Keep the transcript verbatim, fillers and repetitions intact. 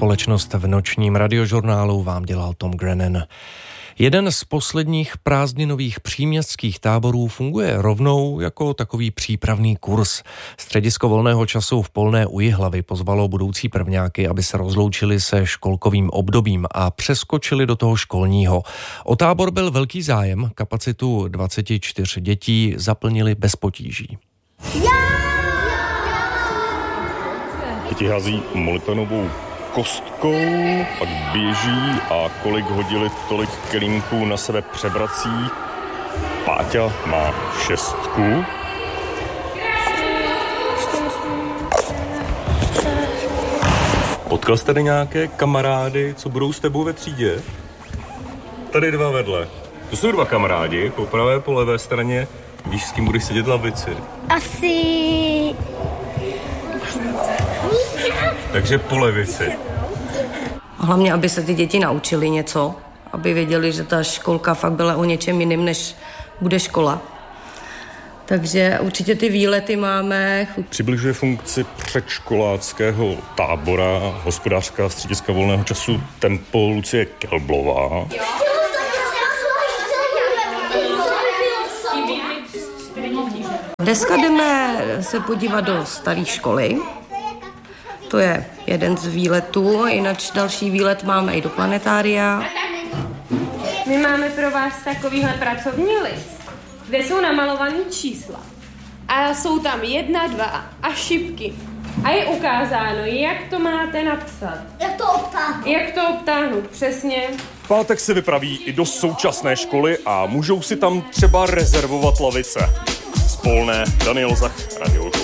Společnost v nočním radiožurnálu vám dělal Tom Grennan. Jeden z posledních prázdninových příměstských táborů funguje rovnou jako takový přípravný kurz. Středisko volného času v Polné u Jihlavy pozvalo budoucí prvňáky, aby se rozloučili se školkovým obdobím a přeskočili do toho školního. O tábor byl velký zájem, kapacitu dvacet čtyři dětí zaplnili bez potíží. Děti hází molitanovou kostkou, pak běží a kolik hodili, tolik kelímků na sebe převrací. Páťa má šestku. Potkal jsi tady nějaké kamarády, co budou s tebou ve třídě? Tady dva vedle. To jsou dva kamarádi, po pravé, po levé straně. Víš, s kým budeš sedět v lavici? Asi... Takže po levici. Hlavně, aby se ty děti naučili něco, aby věděli, že ta školka fakt byla o něčem jiným, než bude škola. Takže určitě ty výlety máme. Přibližuje funkci předškoláckého tábora hospodářka střediska volného času Tempo Lucie Kelblová. Dneska jdeme se podívat do staré školy. To je jeden z výletů, jinak další výlet máme i do planetária. My máme pro vás takovýhle pracovní list, kde jsou namalované čísla. A jsou tam jedna, dva a šipky. A je ukázáno, jak to máte napsat. Jak to obtáhnout. Jak to obtáhnout, přesně. V pátek se vypraví i do současné školy a můžou si tam třeba rezervovat lavice. Z Polné Daniel Zach, Radio